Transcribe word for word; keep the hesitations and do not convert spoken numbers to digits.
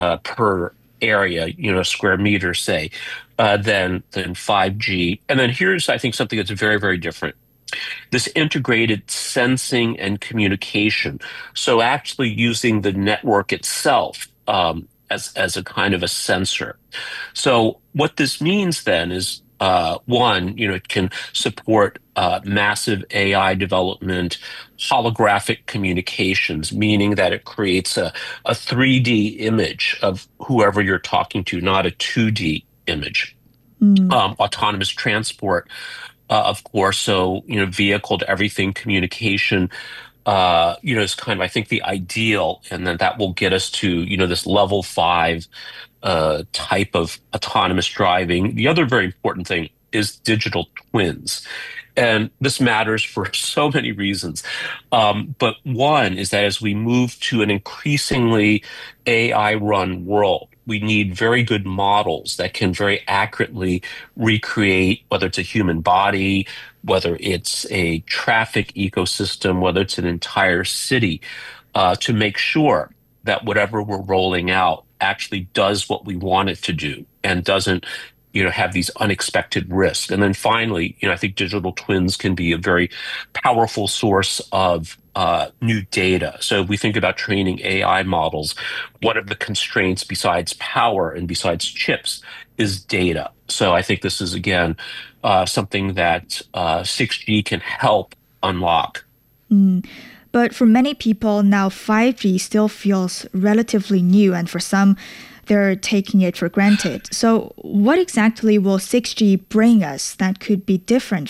uh, per area, you know, square meter, say, uh, than than five G. And then here's, I think, something that's very, very different. This integrated sensing and communication. So actually using the network itself um, as as a kind of a sensor. So what this means then is uh, one, you know, it can support uh, massive A I development, holographic communications, meaning that it creates a, a three D image of whoever you're talking to, not a two D image. Mm. Um, autonomous transport, uh, of course, so, you know, vehicle to everything communication uh, you know, is kind of, I think, the ideal, and then that will get us to, you know, this level five uh, type of autonomous driving. The other very important thing is digital twins. And this matters for so many reasons. Um, but one is that as we move to an increasingly A I run world, we need very good models that can very accurately recreate whether it's a human body, whether it's a traffic ecosystem, whether it's an entire city, uh, to make sure that whatever we're rolling out actually does what we want it to do and doesn't, you know, have these unexpected risks. And then finally, you know, I think digital twins can be a very powerful source of uh, new data. So if we think about training A I models, one of the constraints besides power and besides chips is data. So I think this is, again, uh, something that uh, six G can help unlock. Mm. But for many people now, five G still feels relatively new, and for some, they're taking it for granted. So what exactly will six G bring us that could be different